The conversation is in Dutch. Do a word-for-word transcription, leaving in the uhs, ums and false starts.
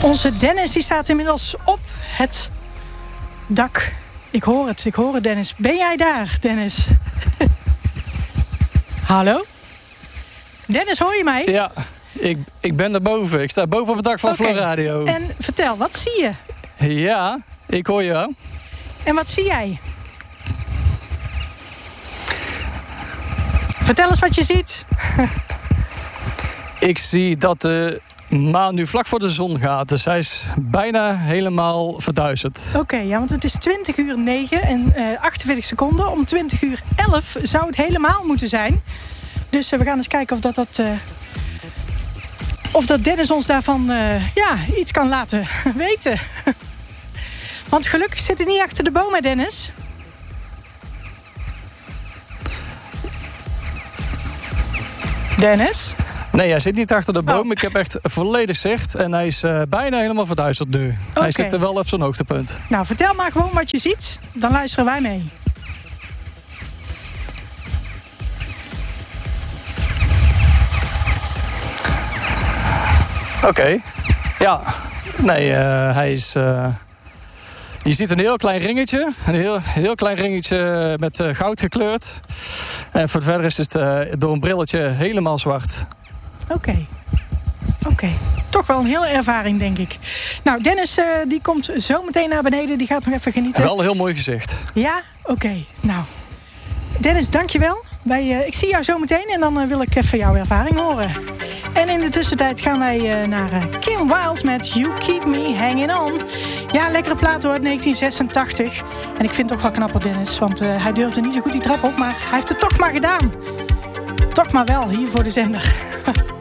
Onze Dennis die staat inmiddels op het dak. Ik hoor het, ik hoor het, Dennis. Ben jij daar, Dennis? Hallo? Dennis, hoor je mij? Ja, ik, ik ben erboven. Ik sta boven op het dak van Okay. Flow Radio. En vertel, wat zie je? Ja, ik hoor je wel. En wat zie jij? Vertel eens wat je ziet. Ik zie dat de maan nu vlak voor de zon gaat. Dus hij is bijna helemaal verduisterd. Oké, okay, ja, want het is twintig uur negen en uh, achtenveertig seconden. Om twintig uur elf zou het helemaal moeten zijn. Dus uh, we gaan eens kijken of dat, dat, uh, of dat Dennis ons daarvan uh, ja, iets kan laten weten. Want gelukkig zit hij niet achter de boom, hè, Dennis? Dennis? Nee, hij zit niet achter de boom. Oh. Ik heb echt volledig zicht. En hij is uh, bijna helemaal verduisterd nu. Okay. Hij zit er wel op zijn hoogtepunt. Nou, vertel maar gewoon wat je ziet. Dan luisteren wij mee. Oké. Okay. Ja. Nee, uh, hij is... Uh... Je ziet een heel klein ringetje. Een heel, heel klein ringetje met uh, goud gekleurd. En voor verder is het uh, door een brilletje helemaal zwart. Oké. Okay. Oké. Okay. Toch wel een hele ervaring, denk ik. Nou, Dennis uh, die komt zo meteen naar beneden. Die gaat nog even genieten. Wel een heel mooi gezicht. Ja? Oké. Okay. Nou, Dennis, dankjewel. Wij, uh, ik zie jou zo meteen en dan uh, wil ik even jouw ervaring horen. En in de tussentijd gaan wij uh, naar uh, Kim Wilde met You Keep Me Hanging On. Ja, lekkere plaat hoor, negentien zesentachtig. En ik vind het toch wel knap op Dennis, want uh, hij durfde niet zo goed die trap op, maar hij heeft het toch maar gedaan. Toch maar wel, hier voor de zender.